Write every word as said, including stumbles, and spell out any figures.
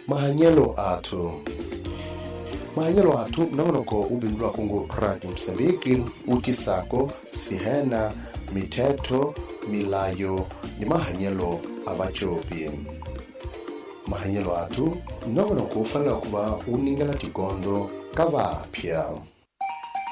mahanyelo athu mahanyelo athu nongonoko ubindulwa kungu Radio Msambiki utisako sihena mithetho milayo ni mahanyelo abachopi. Mahanyelo athu nongonoko ufanela kuba uningala tikondo kavapya.